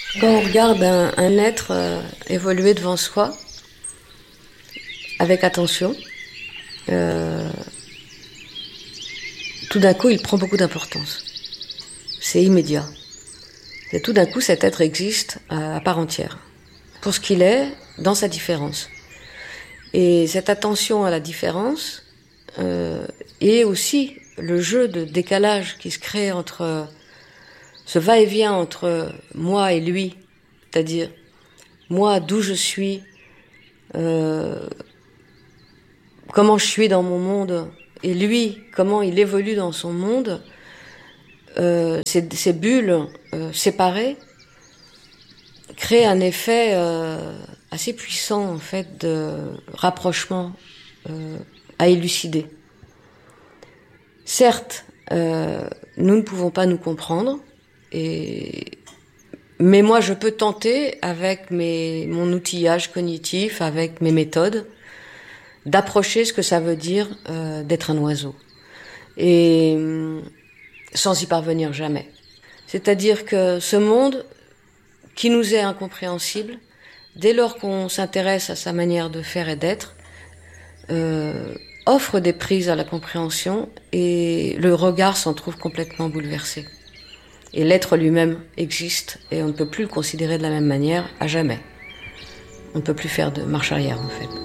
Quand on regarde un être évoluer devant soi, avec attention, tout d'un coup, il prend beaucoup d'importance. C'est immédiat. Et tout d'un coup, cet être existe à part entière, pour ce qu'il est, dans sa différence. Et cette attention à la différence et aussi le jeu de décalage qui se crée entre ce va-et-vient entre moi et lui, c'est-à-dire moi d'où je suis, comment je suis dans mon monde, et lui comment il évolue dans son monde, ces bulles séparées créent un effet assez puissant en fait de rapprochement à élucider. Certes, nous ne pouvons pas nous comprendre, mais moi je peux tenter avec mon outillage cognitif, avec mes méthodes, d'approcher ce que ça veut dire d'être un oiseau. Et sans y parvenir jamais. C'est-à-dire que ce monde qui nous est incompréhensible, dès lors qu'on s'intéresse à sa manière de faire et d'être, offre des prises à la compréhension et le regard s'en trouve complètement bouleversé. Et l'être lui-même existe et on ne peut plus le considérer de la même manière à jamais. On ne peut plus faire de marche arrière en fait.